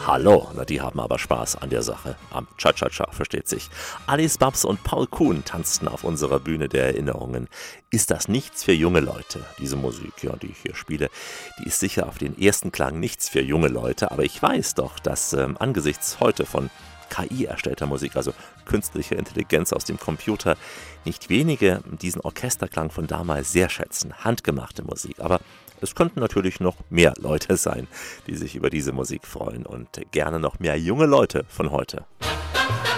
Hallo, na die haben aber Spaß an der Sache. Am Cha-Cha-Cha, versteht sich. Alice Babs und Paul Kuhn tanzten auf unserer Bühne der Erinnerungen. Ist das nichts für junge Leute? Diese Musik, ja, die ich hier spiele, die ist sicher auf den ersten Klang nichts für junge Leute, aber ich weiß doch, dass angesichts heute von KI erstellter Musik, also künstliche Intelligenz aus dem Computer, nicht wenige diesen Orchesterklang von damals sehr schätzen. Handgemachte Musik, aber es könnten natürlich noch mehr Leute sein, die sich über diese Musik freuen und gerne noch mehr junge Leute von heute.